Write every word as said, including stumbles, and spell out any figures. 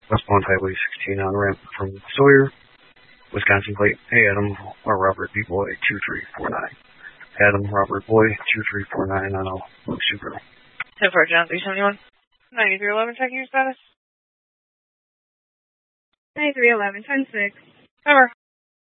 westbound Highway sixteen on ramp from Sawyer, Wisconsin plate. Hey, Adam or Robert B. Boy, two three four nine. Adam Robert Boy, two three four nine on a Super. ten four, John, three seventy-one. ninety-three eleven, checking your status. ninety-three eleven, ten six. Over.